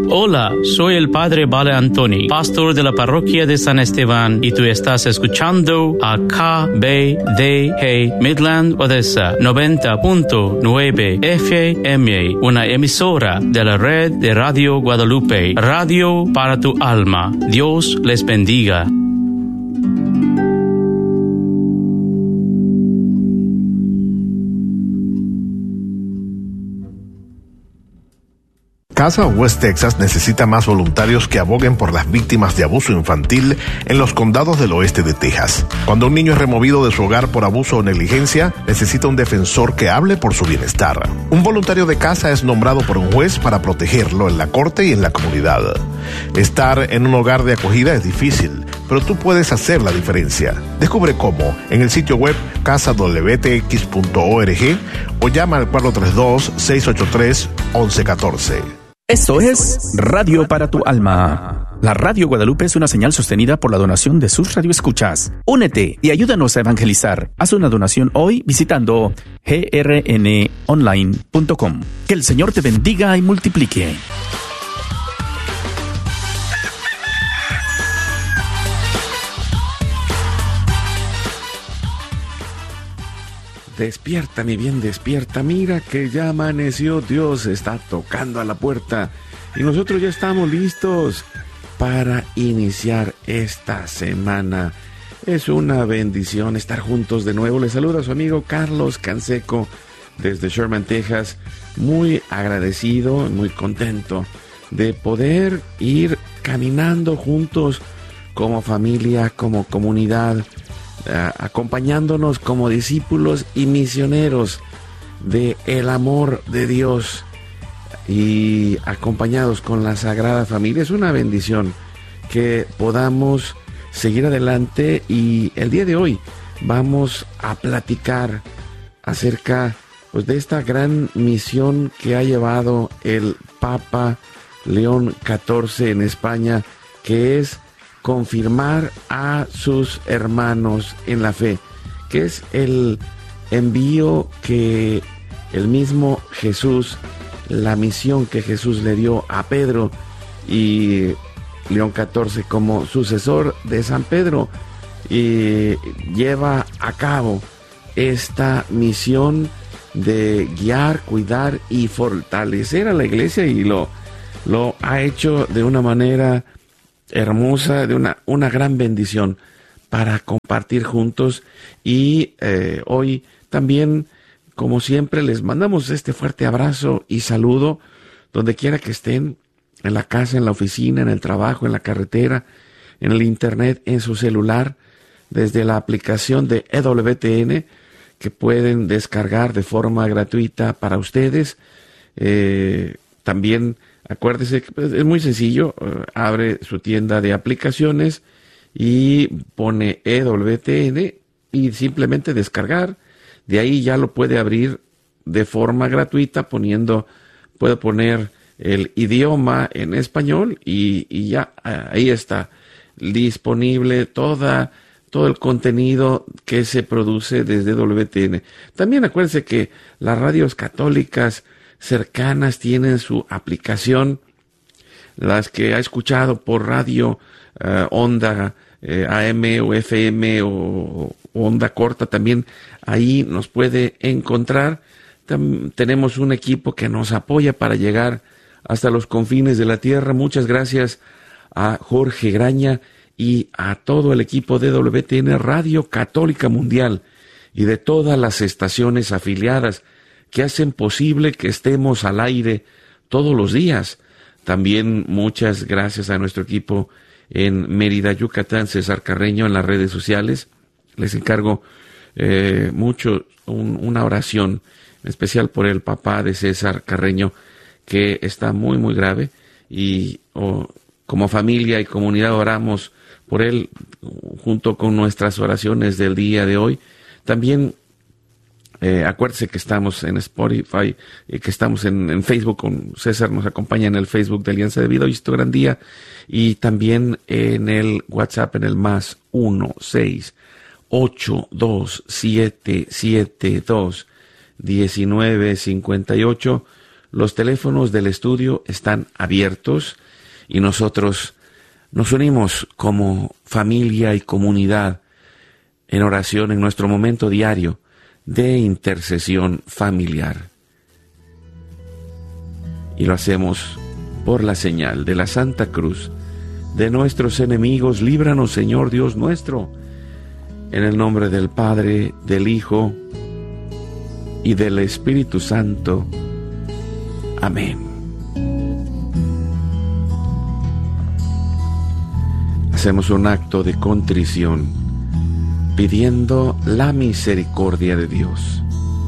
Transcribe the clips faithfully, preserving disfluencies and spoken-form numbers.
Hola, soy el Padre Vale Antoni, pastor de la parroquia de San Esteban, y tú estás escuchando a K B D G Midland Odessa noventa punto nueve F M, una emisora de la red de Radio Guadalupe, radio para tu alma. Dios les bendiga. Casa West Texas necesita más voluntarios que aboguen por las víctimas de abuso infantil en los condados del oeste de Texas. Cuando un niño es removido de su hogar por abuso o negligencia, necesita un defensor que hable por su bienestar. Un voluntario de casa es nombrado por un juez para protegerlo en la corte y en la comunidad. Estar en un hogar de acogida es difícil, pero tú puedes hacer la diferencia. Descubre cómo en el sitio web casa w t x punto org o llama al cuatro tres dos, seis ocho tres, once uno cuatro. Esto es Radio para tu Alma. La Radio Guadalupe es una señal sostenida por la donación de sus radioescuchas. Únete y ayúdanos a evangelizar. Haz una donación hoy visitando g r n online punto com. Que el Señor te bendiga y multiplique. Despierta, mi bien, despierta. Mira que ya amaneció. Dios está tocando a la puerta. Y nosotros ya estamos listos para iniciar esta semana. Es una bendición estar juntos de nuevo. Les saluda a su amigo Carlos Canseco desde Sherman, Texas. Muy agradecido, muy contento de poder ir caminando juntos como familia, como comunidad, Uh, acompañándonos como discípulos y misioneros de el amor de Dios y acompañados con la Sagrada Familia. Es una bendición que podamos seguir adelante, y el día de hoy vamos a platicar acerca pues, de esta gran misión que ha llevado el Papa León catorce en España, que es confirmar a sus hermanos en la fe, que es el envío que el mismo Jesús, la misión que Jesús le dio a Pedro, y León catorce como sucesor de San Pedro y lleva a cabo esta misión de guiar, cuidar y fortalecer a la iglesia, y lo, lo ha hecho de una manera hermosa, de una, una gran bendición para compartir juntos. Y eh, hoy también, como siempre, les mandamos este fuerte abrazo y saludo donde quiera que estén, en la casa, en la oficina, en el trabajo, en la carretera, en el internet, en su celular, desde la aplicación de E W T N, que pueden descargar de forma gratuita para ustedes. Eh, también acuérdese que es muy sencillo, uh, abre su tienda de aplicaciones y pone E W T N y simplemente descargar. De ahí ya lo puede abrir de forma gratuita poniendo, puede poner el idioma en español y, y ya uh, ahí está disponible toda, todo el contenido que se produce desde E W T N. También acuérdense que las radios católicas cercanas tienen su aplicación, las que ha escuchado por radio uh, onda eh, A M o F M o, o onda corta, también ahí nos puede encontrar. Tam, tenemos un equipo que nos apoya para llegar hasta los confines de la tierra. Muchas gracias a Jorge Graña y a todo el equipo de E W T N Radio Católica Mundial y de todas las estaciones afiliadas que hacen posible que estemos al aire todos los días. También muchas gracias a nuestro equipo en Mérida, Yucatán, César Carreño, en las redes sociales. Les encargo eh, mucho un, una oración especial por el papá de César Carreño, que está muy, muy grave, y oh, como familia y comunidad oramos por él junto con nuestras oraciones del día de hoy. También Eh, acuérdese que estamos en Spotify, eh, que estamos en, en Facebook, con César nos acompaña en el Facebook de Alianza de Vida, hoy es tu gran día, y también en el WhatsApp en el más uno seis ocho dos siete siete dos uno nueve cinco ocho. Los teléfonos del estudio están abiertos y nosotros nos unimos como familia y comunidad en oración en nuestro momento diario de intercesión familiar. Y lo hacemos por la señal de la Santa Cruz de nuestros enemigos. Líbranos, Señor Dios nuestro, en el nombre del Padre, del Hijo y del Espíritu Santo. Amén. Hacemos un acto de contrición, pidiendo la misericordia de Dios.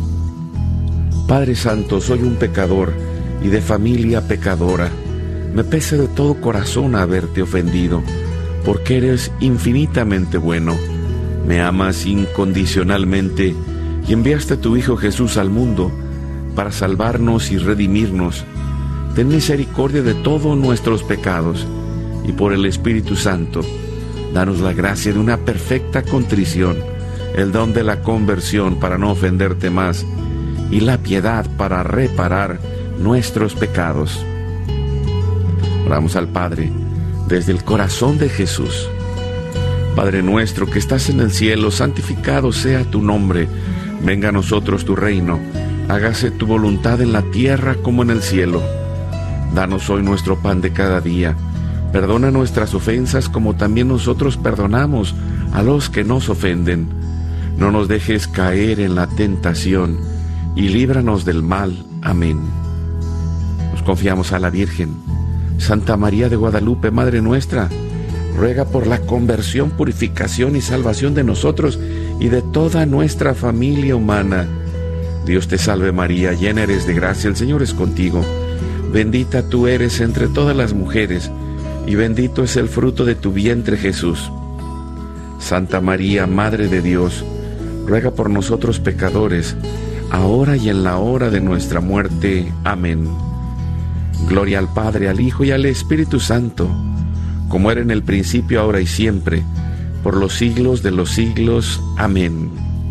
Padre Santo, soy un pecador y de familia pecadora. Me pesa de todo corazón haberte ofendido, porque eres infinitamente bueno. Me amas incondicionalmente y enviaste a tu Hijo Jesús al mundo para salvarnos y redimirnos. Ten misericordia de todos nuestros pecados y por el Espíritu Santo, danos la gracia de una perfecta contrición, el don de la conversión para no ofenderte más y la piedad para reparar nuestros pecados. Oramos al Padre desde el corazón de Jesús. Padre nuestro que estás en el cielo, santificado sea tu nombre. Venga a nosotros tu reino. Hágase tu voluntad en la tierra como en el cielo. Danos hoy nuestro pan de cada día. Perdona nuestras ofensas como también nosotros perdonamos a los que nos ofenden. No nos dejes caer en la tentación y líbranos del mal. Amén. Nos confiamos a la Virgen. Santa María de Guadalupe, Madre nuestra, ruega por la conversión, purificación y salvación de nosotros y de toda nuestra familia humana. Dios te salve María, llena eres de gracia, el Señor es contigo. Bendita tú eres entre todas las mujeres, y bendito es el fruto de tu vientre Jesús. Santa María, Madre de Dios, ruega por nosotros pecadores, ahora y en la hora de nuestra muerte. Amén. Gloria al Padre, al Hijo y al Espíritu Santo, como era en el principio, ahora y siempre, por los siglos de los siglos. Amén.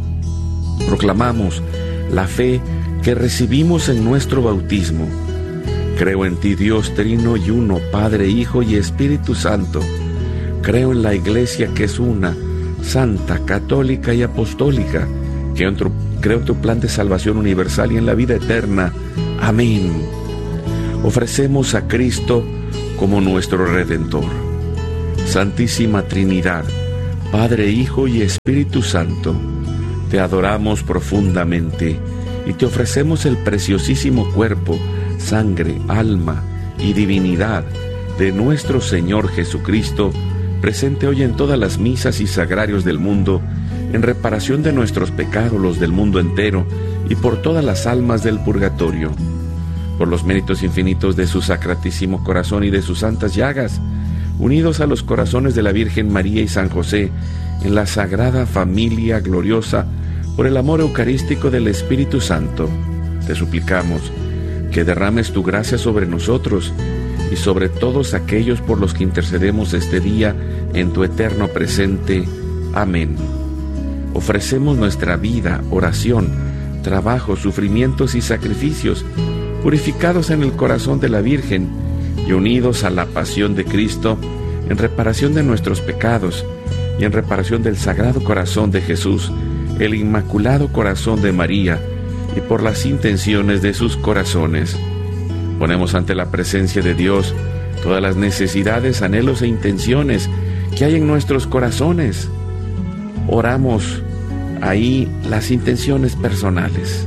Proclamamos la fe que recibimos en nuestro bautismo. Creo en ti, Dios trino y uno, Padre, Hijo y Espíritu Santo. Creo en la Iglesia que es una, santa, católica y apostólica. Creo en tu, creo en tu plan de salvación universal y en la vida eterna. Amén. Ofrecemos a Cristo como nuestro Redentor. Santísima Trinidad, Padre, Hijo y Espíritu Santo, te adoramos profundamente y te ofrecemos el preciosísimo cuerpo, sangre, alma y divinidad de nuestro Señor Jesucristo, presente hoy en todas las misas y sagrarios del mundo, en reparación de nuestros pecados, los del mundo entero, y por todas las almas del purgatorio. Por los méritos infinitos de su sacratísimo corazón y de sus santas llagas, unidos a los corazones de la Virgen María y San José, en la sagrada familia gloriosa, por el amor eucarístico del Espíritu Santo, te suplicamos que derrames tu gracia sobre nosotros y sobre todos aquellos por los que intercedemos este día en tu eterno presente. Amén. Ofrecemos nuestra vida, oración, trabajo, sufrimientos y sacrificios, purificados en el corazón de la Virgen y unidos a la pasión de Cristo, en reparación de nuestros pecados y en reparación del Sagrado Corazón de Jesús, el Inmaculado Corazón de María, y por las intenciones de sus corazones. Ponemos ante la presencia de Dios todas las necesidades, anhelos e intenciones que hay en nuestros corazones. Oramos ahí las intenciones personales.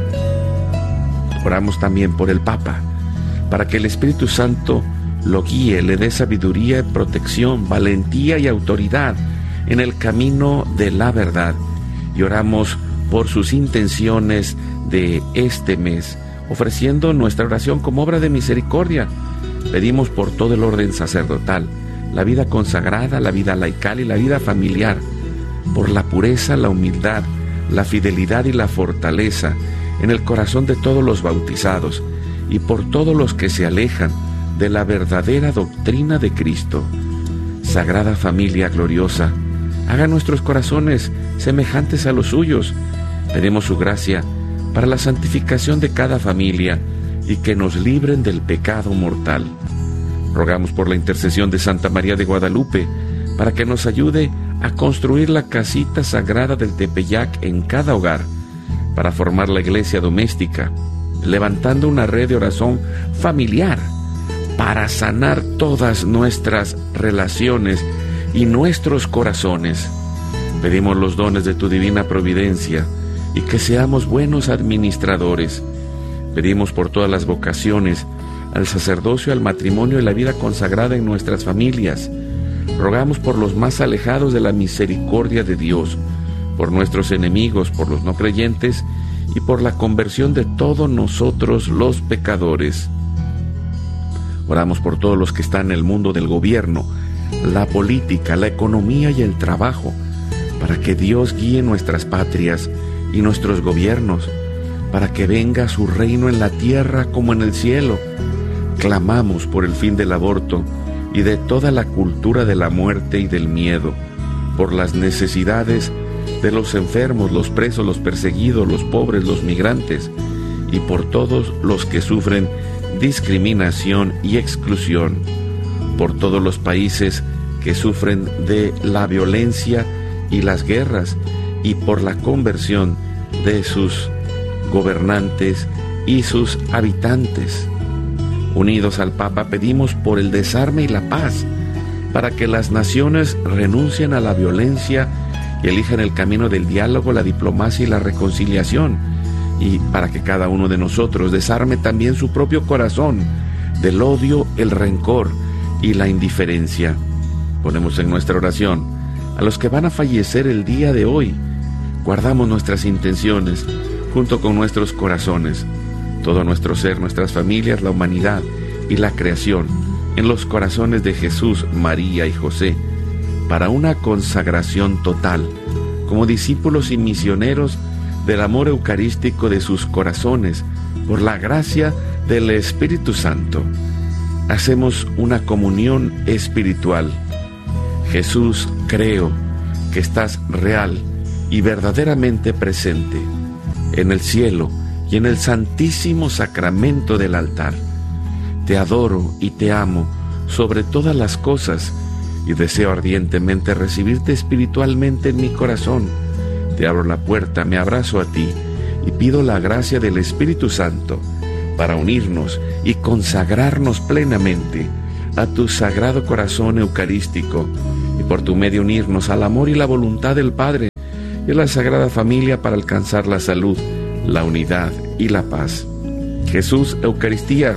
Oramos también por el Papa, para que el Espíritu Santo lo guíe, le dé sabiduría, protección, valentía y autoridad en el camino de la verdad. Y oramos por sus intenciones de este mes, ofreciendo nuestra oración como obra de misericordia. Pedimos por todo el orden sacerdotal, la vida consagrada, la vida laical y la vida familiar, por la pureza, la humildad, la fidelidad y la fortaleza en el corazón de todos los bautizados y por todos los que se alejan de la verdadera doctrina de Cristo. Sagrada familia gloriosa, haga nuestros corazones semejantes a los suyos. Pedimos su gracia para la santificación de cada familia y que nos libren del pecado mortal. Rogamos por la intercesión de Santa María de Guadalupe, para que nos ayude a construir la casita sagrada del Tepeyac en cada hogar, para formar la iglesia doméstica, levantando una red de oración familiar, para sanar todas nuestras relaciones y nuestros corazones. Pedimos los dones de tu divina providencia y que seamos buenos administradores. Pedimos por todas las vocaciones, al sacerdocio, al matrimonio y la vida consagrada en nuestras familias. Rogamos por los más alejados de la misericordia de Dios, por nuestros enemigos, por los no creyentes y por la conversión de todos nosotros los pecadores. Oramos por todos los que están en el mundo del gobierno, la política, la economía y el trabajo, para que Dios guíe nuestras patrias y nuestros gobiernos, para que venga su reino en la tierra como en el cielo. Clamamos por el fin del aborto y de toda la cultura de la muerte y del miedo, por las necesidades de los enfermos, los presos, los perseguidos, los pobres, los migrantes, y por todos los que sufren discriminación y exclusión, por todos los países que sufren de la violencia y las guerras, y por la conversión de sus gobernantes y sus habitantes. Unidos al Papa, pedimos por el desarme y la paz, para que las naciones renuncien a la violencia y elijan el camino del diálogo, la diplomacia y la reconciliación, y para que cada uno de nosotros desarme también su propio corazón del odio, el rencor y la indiferencia. Ponemos en nuestra oración a los que van a fallecer el día de hoy. Guardamos nuestras intenciones junto con nuestros corazones, todo nuestro ser, nuestras familias, la humanidad y la creación, en los corazones de Jesús, María y José, para una consagración total, como discípulos y misioneros del amor eucarístico de sus corazones, por la gracia del Espíritu Santo. Hacemos una comunión espiritual. Jesús, creo que estás real y verdaderamente presente en el cielo y en el santísimo sacramento del altar. Te adoro y te amo sobre todas las cosas y deseo ardientemente recibirte espiritualmente en mi corazón. Te abro la puerta, me abrazo a ti y pido la gracia del Espíritu Santo para unirnos y consagrarnos plenamente a tu sagrado corazón eucarístico y por tu medio unirnos al amor y la voluntad del Padre y a la Sagrada Familia para alcanzar la salud, la unidad y la paz. Jesús, Eucaristía,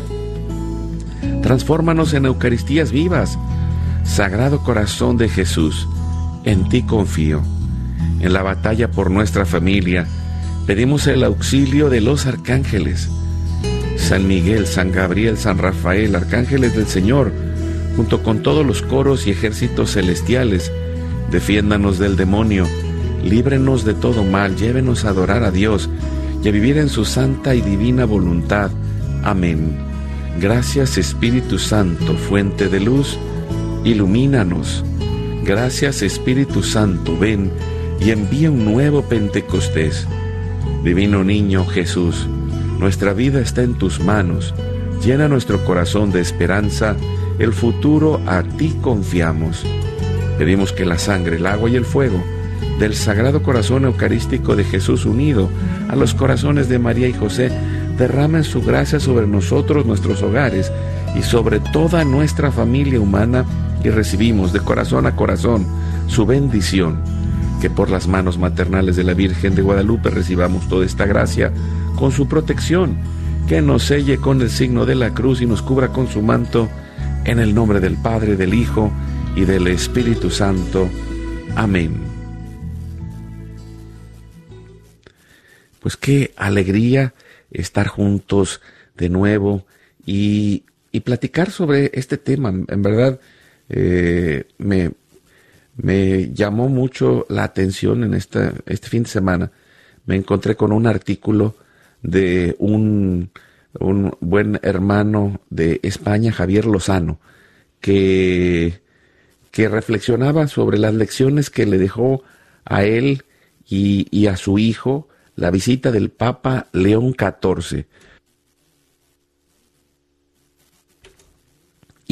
transfórmanos en Eucaristías vivas. Sagrado Corazón de Jesús, en ti confío. En la batalla por nuestra familia, pedimos el auxilio de los arcángeles. San Miguel, San Gabriel, San Rafael, arcángeles del Señor, junto con todos los coros y ejércitos celestiales, defiéndanos del demonio, líbrenos de todo mal, llévenos a adorar a Dios y a vivir en su santa y divina voluntad. Amén. Gracias, Espíritu Santo, fuente de luz, ilumínanos. Gracias, Espíritu Santo, ven y envía un nuevo Pentecostés. Divino Niño Jesús, nuestra vida está en tus manos. Llena nuestro corazón de esperanza, el futuro a ti confiamos. Pedimos que la sangre, el agua y el fuego del Sagrado Corazón Eucarístico de Jesús unido a los corazones de María y José derramen su gracia sobre nosotros, nuestros hogares y sobre toda nuestra familia humana, y recibimos de corazón a corazón su bendición. Que por las manos maternales de la Virgen de Guadalupe recibamos toda esta gracia con su protección, que nos selle con el signo de la cruz y nos cubra con su manto, en el nombre del Padre, del Hijo y del Espíritu Santo. Amén. Pues qué alegría estar juntos de nuevo y, y platicar sobre este tema. En verdad, eh, me, me llamó mucho la atención en esta, este fin de semana. Me encontré con un artículo de un, un buen hermano de España, Javier Lozano, que, que reflexionaba sobre las lecciones que le dejó a él y, y a su hijo la visita del Papa León catorce.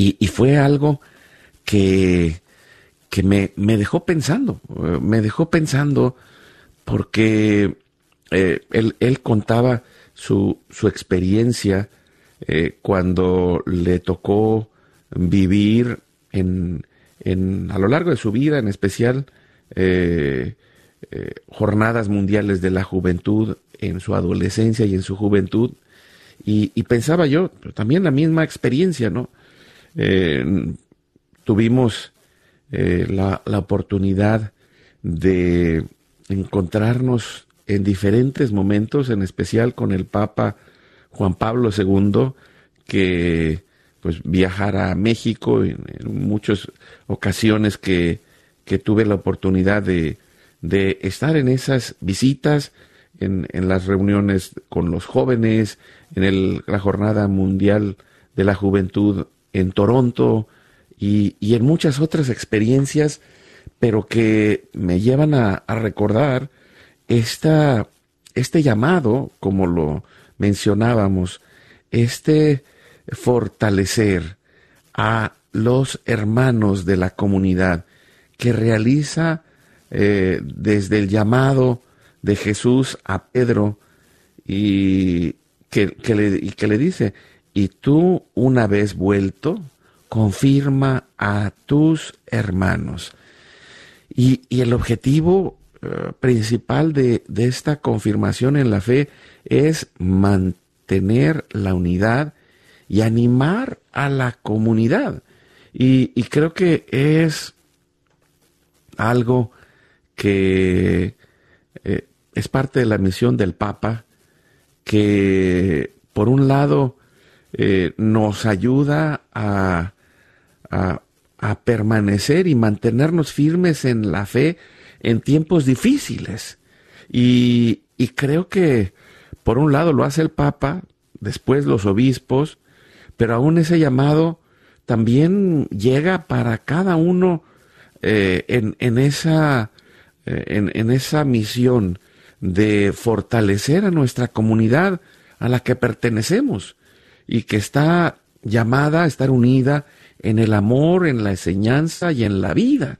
y, y fue algo que, que me, me dejó pensando, me dejó pensando porque eh, él, él contaba su, su experiencia eh, cuando le tocó vivir en, en, a lo largo de su vida, en especial eh, eh, jornadas mundiales de la juventud en su adolescencia y en su juventud, y, y pensaba yo, también la misma experiencia, ¿no? Eh, tuvimos eh, la, la oportunidad de encontrarnos en diferentes momentos, en especial con el Papa Juan Pablo segundo, que pues viajara a México en, en muchas ocasiones que, que tuve la oportunidad de, de estar en esas visitas, en, en las reuniones con los jóvenes, en el, la Jornada Mundial de la Juventud en Toronto y, y en muchas otras experiencias, pero que me llevan a, a recordar esta, este llamado, como lo mencionábamos, este fortalecer a los hermanos de la comunidad que realiza eh, desde el llamado de Jesús a Pedro y que, que, le, y que le dice, y tú una vez vuelto, confirma a tus hermanos. Y, y el objetivo uh, principal de, de esta confirmación en la fe es mantener la unidad y animar a la comunidad. Y, y creo que es algo que eh, es parte de la misión del Papa, que por un lado eh, nos ayuda a, a, a permanecer y mantenernos firmes en la fe en tiempos difíciles. Y, y creo que por un lado lo hace el Papa, después los obispos, pero aún ese llamado también llega para cada uno eh, en, en, esa, eh, en, en esa misión de fortalecer a nuestra comunidad a la que pertenecemos y que está llamada a estar unida en el amor, en la enseñanza y en la vida.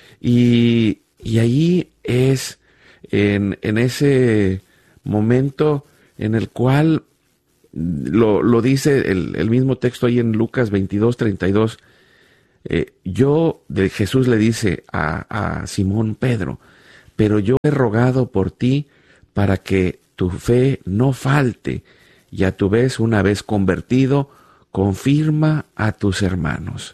Y, y ahí es en, en ese momento en el cual Lo, lo dice el, el mismo texto ahí en Lucas veintidós, treinta y dos. Eh, yo, de Jesús le dice a, a Simón Pedro, pero yo he rogado por ti para que tu fe no falte, y a tu vez, una vez convertido, confirma a tus hermanos.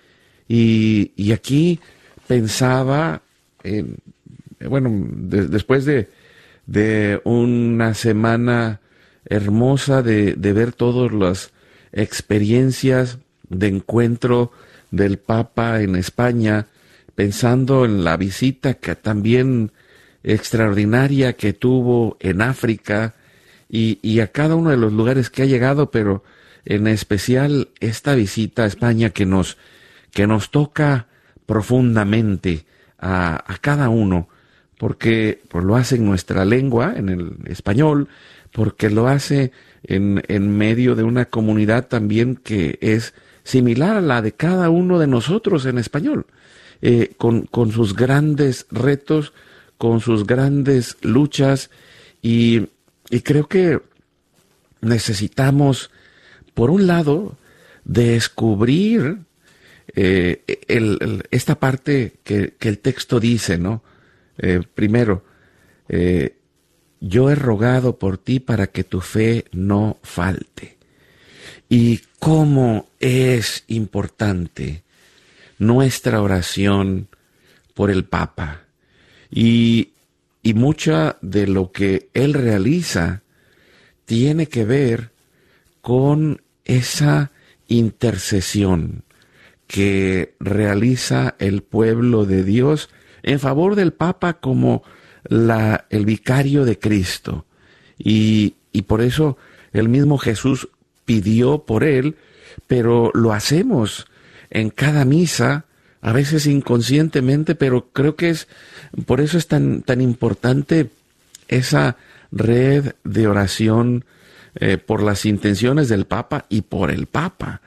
Y, y aquí pensaba, en, bueno, de, después de, de una semana hermosa de, de ver todas las experiencias de encuentro del Papa en España, pensando en la visita que también extraordinaria que tuvo en África y, y a cada uno de los lugares que ha llegado, pero en especial esta visita a España que nos, que nos toca profundamente a, a cada uno, porque pues, lo hace en nuestra lengua, en el español, porque lo hace en, en medio de una comunidad también que es similar a la de cada uno de nosotros en español, eh, con, con sus grandes retos, con sus grandes luchas, y, y creo que necesitamos, por un lado, descubrir eh, el, el, esta parte que, que el texto dice, ¿no? Eh, primero, eh, yo he rogado por ti para que tu fe no falte. Y cómo es importante nuestra oración por el Papa. Y, y mucha de lo que él realiza tiene que ver con esa intercesión que realiza el pueblo de Dios en favor del Papa como La, el vicario de Cristo, y, y por eso el mismo Jesús pidió por él, pero lo hacemos en cada misa, a veces inconscientemente, pero creo que es, por eso es tan, tan importante esa red de oración eh, por las intenciones del Papa y por el Papa.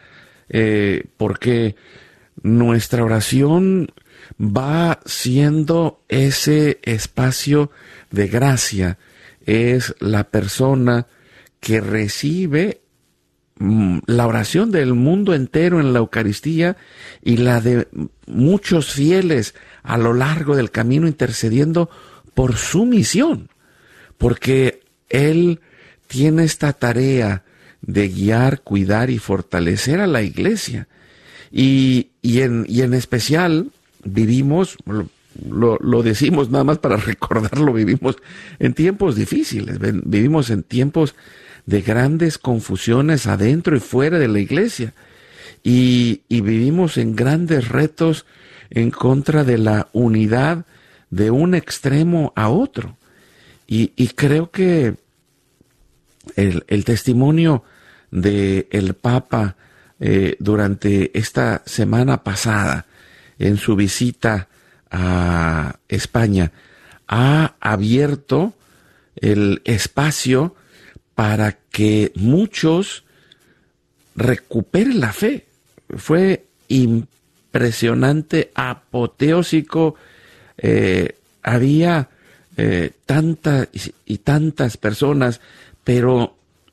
eh, porque nuestra oración va siendo ese espacio de gracia. Es la persona que recibe mm, la oración del mundo entero en la Eucaristía y la de muchos fieles a lo largo del camino intercediendo por su misión, porque Él tiene esta tarea de guiar, cuidar y fortalecer a la Iglesia. Y, y, en, y en especial vivimos, lo, lo, lo decimos nada más para recordarlo, vivimos en tiempos difíciles, vivimos en tiempos de grandes confusiones adentro y fuera de la Iglesia. Y, y vivimos en grandes retos en contra de la unidad de un extremo a otro. Y, y creo que el, el testimonio de el Papa eh, durante esta semana pasada en su visita a España ha abierto el espacio para que muchos recuperen la fe. Fue impresionante, apoteósico. Eh, había eh, tantas y, y tantas personas, pero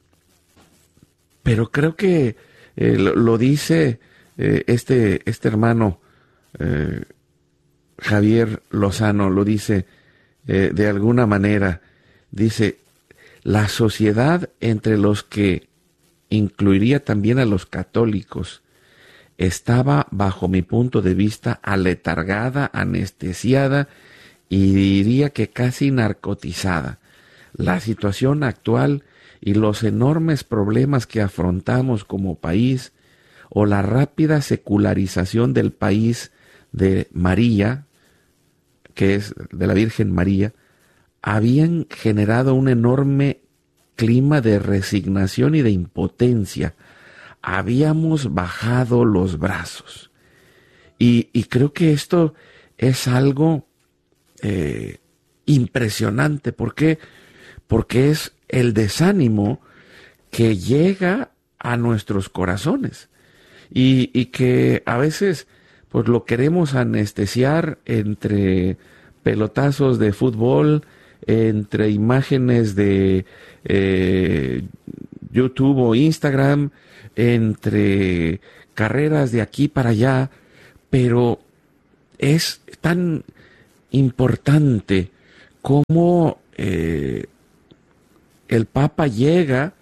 pero creo que eh, lo, lo dice eh, este este hermano eh, Javier Lozano, lo dice eh, de alguna manera, dice: la sociedad, entre los que incluiría también a los católicos, estaba, bajo mi punto de vista, aletargada, anestesiada y diría que casi narcotizada. La situación actual y los enormes problemas que afrontamos como país, o la rápida secularización del país de María, que es de la Virgen María, habían generado un enorme clima de resignación y de impotencia. Habíamos bajado los brazos. Y, y creo que esto es algo eh, impresionante. ¿Por qué? Porque es el desánimo que llega a nuestros corazones. Y, y que a veces pues lo queremos anestesiar entre pelotazos de fútbol, entre imágenes de eh, YouTube o Instagram, entre carreras de aquí para allá, pero es tan importante como eh, el Papa llega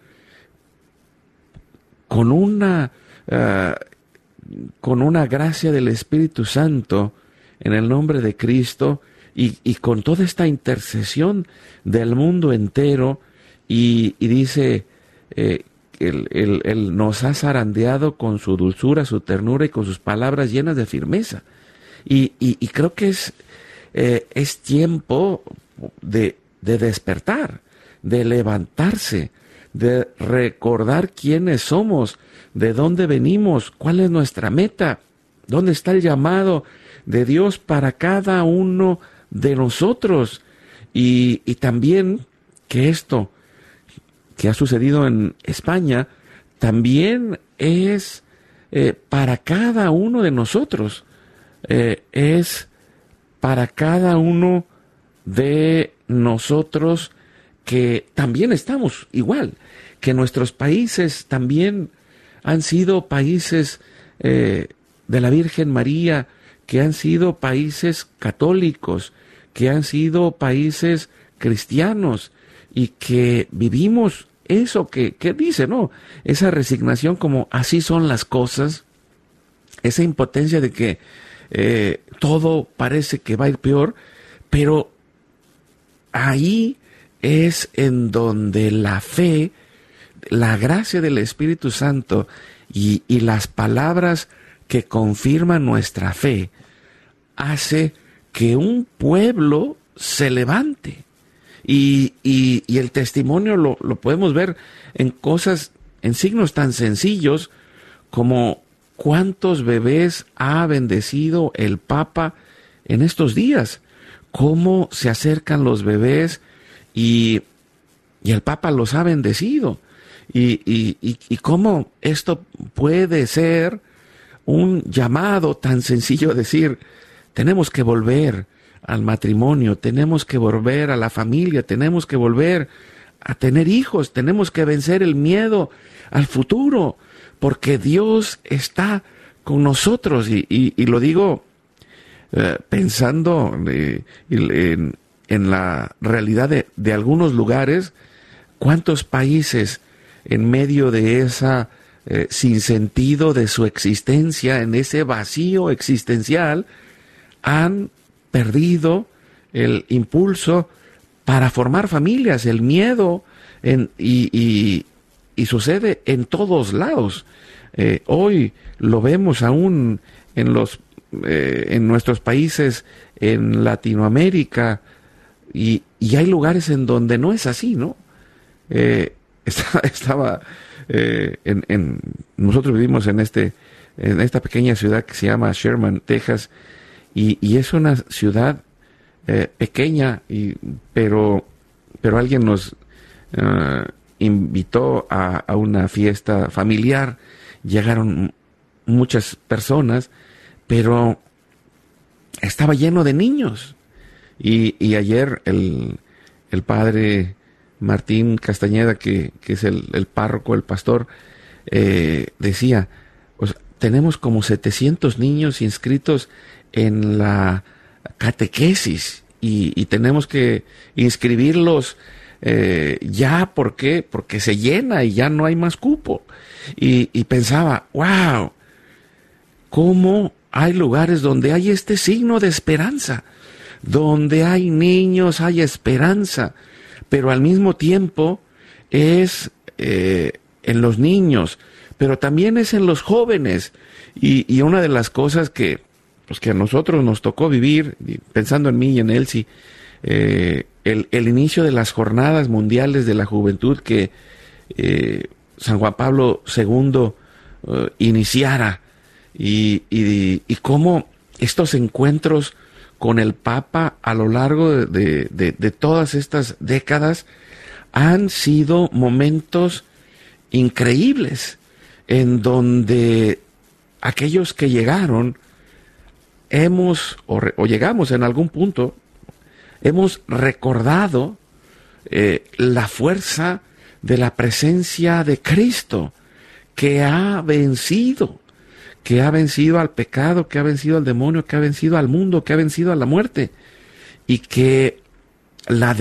con una uh, con una gracia del Espíritu Santo en el nombre de Cristo y, y con toda esta intercesión del mundo entero y, y dice eh, Él, él, él nos ha zarandeado con su dulzura, su ternura y con sus palabras llenas de firmeza. Y, y, y creo que es, eh, es tiempo de, de despertar, de levantarse, de recordar quiénes somos, de dónde venimos, cuál es nuestra meta, dónde está el llamado de Dios para cada uno de nosotros. Y, y también que esto que ha sucedido en España, también es eh, para cada uno de nosotros, eh, es para cada uno de nosotros que también estamos igual, que nuestros países también han sido países eh, de la Virgen María, que han sido países católicos, que han sido países cristianos, y que vivimos eso que, que dice, ¿no? Esa resignación como así son las cosas, esa impotencia de que eh, todo parece que va a ir peor, pero ahí es en donde la fe, la gracia del Espíritu Santo y, y las palabras que confirman nuestra fe hace que un pueblo se levante. Y, y, y el testimonio lo, lo podemos ver en cosas, en signos tan sencillos como cuántos bebés ha bendecido el Papa en estos días, cómo se acercan los bebés y, y el Papa los ha bendecido. y, y, y, y cómo esto puede ser un llamado tan sencillo a decir, tenemos que volver al matrimonio, tenemos que volver a la familia, tenemos que volver a tener hijos, tenemos que vencer el miedo al futuro, porque Dios está con nosotros. Y, y, y lo digo eh, pensando eh, en, en la realidad de, de algunos lugares, cuántos países en medio de esa eh, sinsentido de su existencia, en ese vacío existencial, han perdido el impulso para formar familias, el miedo, en, y, y, y sucede en todos lados. Eh, hoy lo vemos aún en los eh, en nuestros países, en Latinoamérica, y, y hay lugares en donde no es así, ¿no? Eh, estaba, estaba eh, en, en nosotros vivimos en este en esta pequeña ciudad que se llama Sherman, Texas, y, y es una ciudad eh, pequeña, y, pero pero alguien nos uh, invitó a, a una fiesta familiar. Llegaron muchas personas, pero estaba lleno de niños. Y, y ayer el, el padre Martín Castañeda, que, que es el, el párroco, el pastor, eh, decía, pues, tenemos como setecientos niños inscritos en la catequesis y, y tenemos que inscribirlos eh, ya. ¿Por qué? Porque se llena y ya no hay más cupo. Y, y pensaba, wow, cómo hay lugares donde hay este signo de esperanza, donde hay niños, hay esperanza, pero al mismo tiempo es eh, en los niños, pero también es en los jóvenes. Y, y una de las cosas que, pues, que a nosotros nos tocó vivir, pensando en mí y en Elsie, eh, el, el inicio de las jornadas mundiales de la juventud que eh, San Juan Pablo segundo uh, iniciara, y, y, y cómo estos encuentros con el Papa a lo largo de, de, de, de todas estas décadas han sido momentos increíbles, en donde aquellos que llegaron hemos, o, re, o llegamos en algún punto, hemos recordado eh, la fuerza de la presencia de Cristo, que ha vencido, que ha vencido al pecado, que ha vencido al demonio, que ha vencido al mundo, que ha vencido a la muerte, y que la